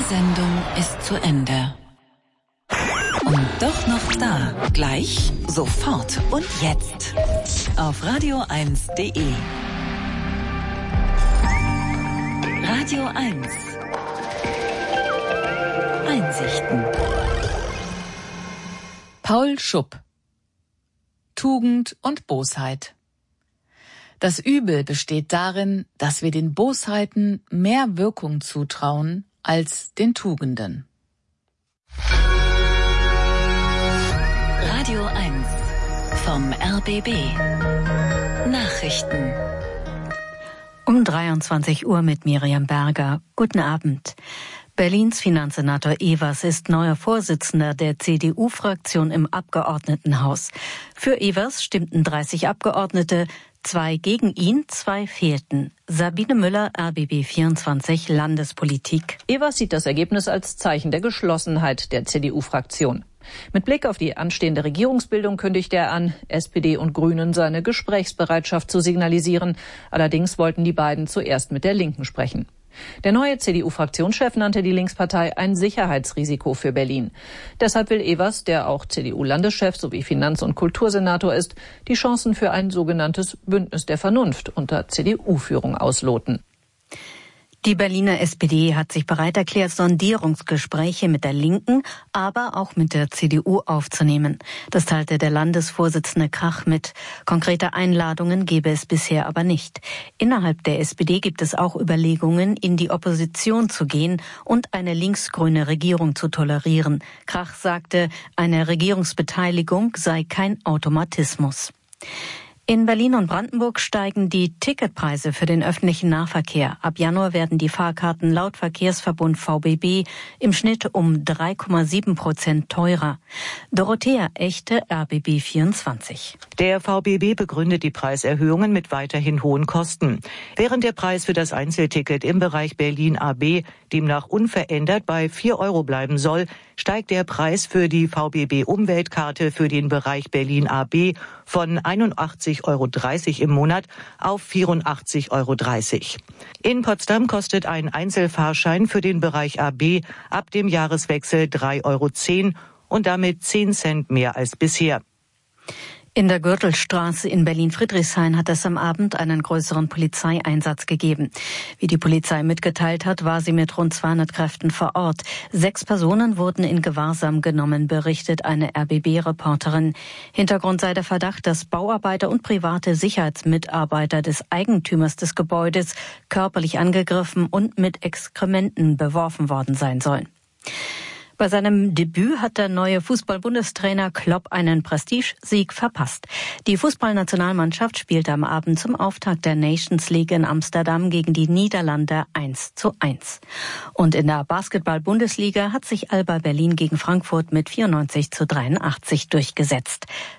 Sendung ist zu Ende. Und doch noch da. Gleich, sofort und jetzt. Auf radio1.de. Radio 1. Einsichten. Paul Schupp. Tugend und Bosheit. Das Übel besteht darin, dass wir den Bosheiten mehr Wirkung zutrauen als den Tugenden. Radio 1 vom RBB. Nachrichten. Um 23 Uhr mit Miriam Berger. Guten Abend. Berlins Finanzsenator Evers ist neuer Vorsitzender der CDU-Fraktion im Abgeordnetenhaus. Für Evers stimmten 30 Abgeordnete, 2 gegen ihn, 2 fehlten. Sabine Müller, RBB 24 Landespolitik. Evers sieht das Ergebnis als Zeichen der Geschlossenheit der CDU-Fraktion. Mit Blick auf die anstehende Regierungsbildung kündigte er an, SPD und Grünen seine Gesprächsbereitschaft zu signalisieren. Allerdings wollten die beiden zuerst mit der Linken sprechen. Der neue CDU-Fraktionschef nannte die Linkspartei ein Sicherheitsrisiko für Berlin. Deshalb will Evers, der auch CDU-Landeschef sowie Finanz- und Kultursenator ist, die Chancen für ein sogenanntes Bündnis der Vernunft unter CDU-Führung ausloten. Die Berliner SPD hat sich bereit erklärt, Sondierungsgespräche mit der Linken, aber auch mit der CDU aufzunehmen. Das teilte der Landesvorsitzende Krach mit. Konkrete Einladungen gebe es bisher aber nicht. Innerhalb der SPD gibt es auch Überlegungen, in die Opposition zu gehen und eine linksgrüne Regierung zu tolerieren. Krach sagte, eine Regierungsbeteiligung sei kein Automatismus. In Berlin und Brandenburg steigen die Ticketpreise für den öffentlichen Nahverkehr. Ab Januar werden die Fahrkarten laut Verkehrsverbund VBB im Schnitt um 3,7% teurer. Dorothea Echte, RBB 24. Der VBB begründet die Preiserhöhungen mit weiterhin hohen Kosten. Während der Preis für das Einzelticket im Bereich Berlin AB demnach unverändert bei 4 € bleiben soll, steigt der Preis für die VBB-Umweltkarte für den Bereich Berlin AB von 81,30 € im Monat auf 84,30 €. In Potsdam kostet ein Einzelfahrschein für den Bereich AB ab dem Jahreswechsel 3,10 € und damit 10 Cent mehr als bisher. In der Gürtelstraße in Berlin-Friedrichshain hat es am Abend einen größeren Polizeieinsatz gegeben. Wie die Polizei mitgeteilt hat, war sie mit rund 200 Kräften vor Ort. 6 Personen wurden in Gewahrsam genommen, berichtet eine RBB-Reporterin. Hintergrund sei der Verdacht, dass Bauarbeiter und private Sicherheitsmitarbeiter des Eigentümers des Gebäudes körperlich angegriffen und mit Exkrementen beworfen worden sein sollen. Bei seinem Debüt hat der neue Fußball-Bundestrainer Klopp einen Prestigesieg verpasst. Die Fußballnationalmannschaft spielte am Abend zum Auftakt der Nations League in Amsterdam gegen die Niederlande 1:1. Und in der Basketball-Bundesliga hat sich Alba Berlin gegen Frankfurt mit 94:83 durchgesetzt.